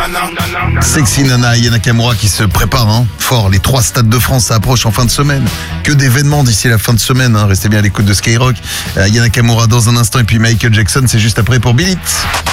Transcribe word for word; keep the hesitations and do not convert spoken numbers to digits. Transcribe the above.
Sexy Nana et Yana Nakamura qui se préparent hein, fort. Les trois stades de France, ça approche en fin de semaine. Que d'événements d'ici la fin de semaine. Hein. Restez bien à l'écoute de Skyrock. Euh, Yana Nakamura dans un instant et puis Michael Jackson, c'est juste après pour Beat It.